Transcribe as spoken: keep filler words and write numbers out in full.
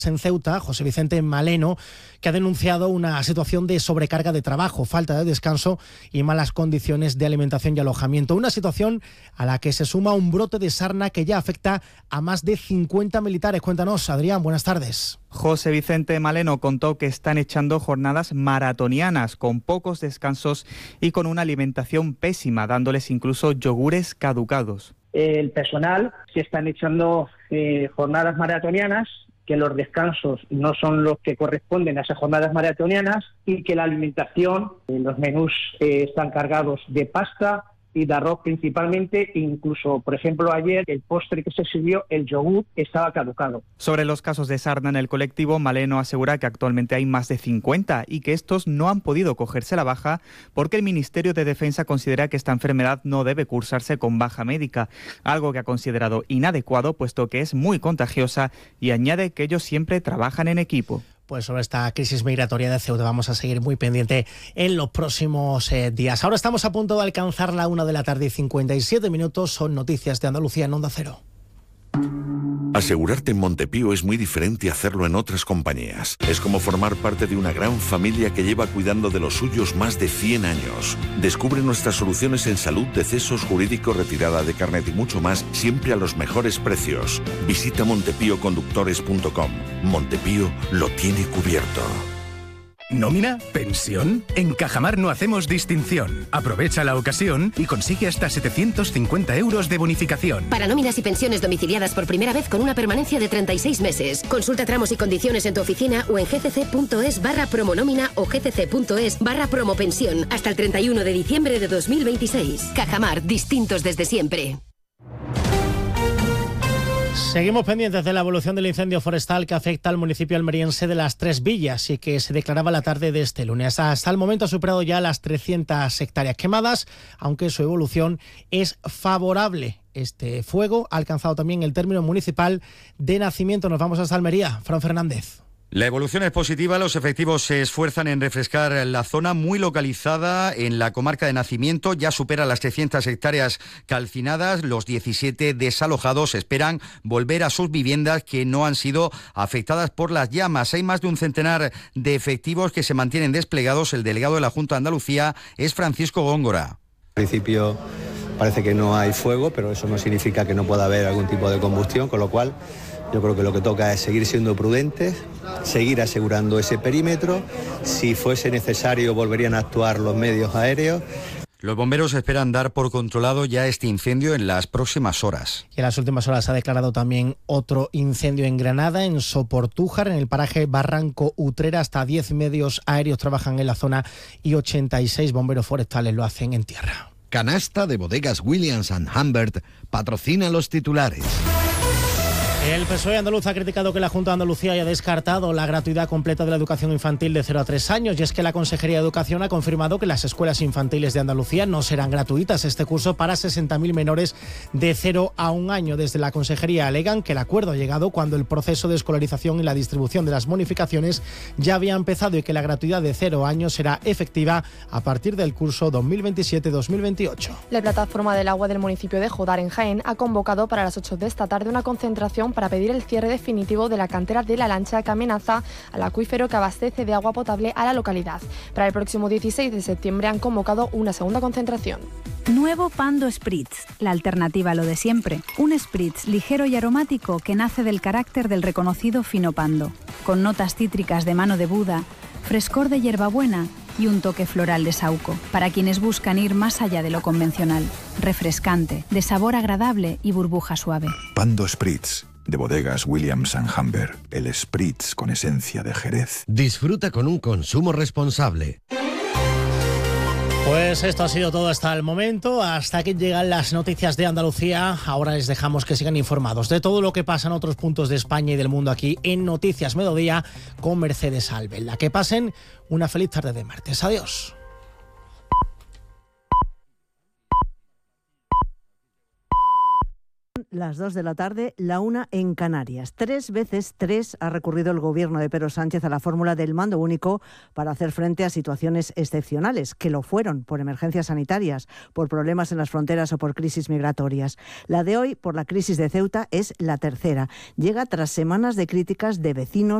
En Ceuta, José Vicente Maleno, que ha denunciado una situación de sobrecarga de trabajo, falta de descanso y malas condiciones de alimentación y alojamiento. Una situación a la que se suma un brote de sarna que ya afecta a más de cincuenta militares. Cuéntanos, Adrián, buenas tardes. José Vicente Maleno contó que están echando jornadas maratonianas con pocos descansos y con una alimentación pésima, dándoles incluso yogures caducados. El personal se están echando eh, jornadas maratonianas, que los descansos no son los que corresponden a esas jornadas maratonianas y que la alimentación, eh, los menús eh, están cargados de pasta y de arroz principalmente, incluso, por ejemplo, ayer el postre que se sirvió, el yogur, estaba caducado. Sobre los casos de sarna en el colectivo, Maleno asegura que actualmente hay más de cincuenta y que estos no han podido cogerse la baja porque el Ministerio de Defensa considera que esta enfermedad no debe cursarse con baja médica, algo que ha considerado inadecuado puesto que es muy contagiosa, y añade que ellos siempre trabajan en equipo. Pues sobre esta crisis migratoria de Ceuta vamos a seguir muy pendiente en los próximos eh, días. Ahora estamos a punto de alcanzar la una de la tarde y cincuenta y siete minutos. Son noticias de Andalucía en Onda Cero. Asegurarte en Montepío es muy diferente a hacerlo en otras compañías. Es como formar parte de una gran familia que lleva cuidando de los suyos más de cien años. Descubre nuestras soluciones en salud, decesos, jurídico, retirada de carnet y mucho más, siempre a los mejores precios. Visita montepío conductores punto com. Montepío lo tiene cubierto. ¿Nómina? ¿Pensión? En Cajamar no hacemos distinción. Aprovecha la ocasión y consigue hasta setecientos cincuenta euros de bonificación. Para nóminas y pensiones domiciliadas por primera vez con una permanencia de treinta y seis meses. Consulta tramos y condiciones en tu oficina o en gcc.es barra promonómina o gcc.es barra promopensión hasta el treinta y uno de diciembre de dos mil veintiséis. Cajamar, distintos desde siempre. Seguimos pendientes de la evolución del incendio forestal que afecta al municipio almeriense de Las Tres Villas y que se declaraba la tarde de este lunes. Hasta el momento ha superado ya las trescientas hectáreas quemadas, aunque su evolución es favorable. Este fuego ha alcanzado también el término municipal de Nacimiento. Nos vamos hasta Almería. Fran Fernández. La evolución es positiva, los efectivos se esfuerzan en refrescar la zona muy localizada en la comarca de Nacimiento, ya supera las trescientas hectáreas calcinadas, los diecisiete desalojados esperan volver a sus viviendas que no han sido afectadas por las llamas. Hay más de un centenar de efectivos que se mantienen desplegados. El delegado de la Junta de Andalucía es Francisco Góngora. En principio parece que no hay fuego, pero eso no significa que no pueda haber algún tipo de combustión, con lo cual yo creo que lo que toca es seguir siendo prudentes, seguir asegurando ese perímetro. Si fuese necesario, volverían a actuar los medios aéreos. Los bomberos esperan dar por controlado ya este incendio en las próximas horas. Y en las últimas horas se ha declarado también otro incendio en Granada, en Soportújar, en el paraje Barranco Utrera. Hasta diez medios aéreos trabajan en la zona y ochenta y seis bomberos forestales lo hacen en tierra. Canasta de Bodegas Williams and Humbert patrocina los titulares. El P S O E andaluz ha criticado que la Junta de Andalucía haya descartado la gratuidad completa de la educación infantil de cero a tres años, y es que la Consejería de Educación ha confirmado que las escuelas infantiles de Andalucía no serán gratuitas este curso para sesenta mil menores de cero a un año. Desde la Consejería alegan que el acuerdo ha llegado cuando el proceso de escolarización y la distribución de las bonificaciones ya había empezado y que la gratuidad de cero años será efectiva a partir del curso dos mil veintisiete dos mil veintiocho. La Plataforma del Agua del municipio de Jodar, en Jaén, ha convocado para las ocho de esta tarde una concentración para pedir el cierre definitivo de la cantera de La Lancha que amenaza al acuífero que abastece de agua potable a la localidad. Para el próximo dieciséis de septiembre han convocado una segunda concentración. Nuevo Pando Spritz, la alternativa a lo de siempre. Un spritz ligero y aromático que nace del carácter del reconocido fino Pando, con notas cítricas de mano de Buda, frescor de hierbabuena y un toque floral de saúco, para quienes buscan ir más allá de lo convencional. Refrescante, de sabor agradable y burbuja suave. Pando Spritz, de Bodegas Williams and Humbert, el Spritz con esencia de Jerez. Disfruta con un consumo responsable. Pues esto ha sido todo hasta el momento. Hasta aquí llegan las noticias de Andalucía. Ahora les dejamos que sigan informados de todo lo que pasa en otros puntos de España y del mundo aquí en Noticias Mediodía con Mercedes Albelda. Que pasen una feliz tarde de martes. Adiós. las dos de la tarde, la una en Canarias. Tres veces tres ha recurrido el gobierno de Pedro Sánchez a la fórmula del mando único para hacer frente a situaciones excepcionales, que lo fueron por emergencias sanitarias, por problemas en las fronteras o por crisis migratorias. La de hoy, por la crisis de Ceuta, es la tercera. Llega tras semanas de críticas de vecinos,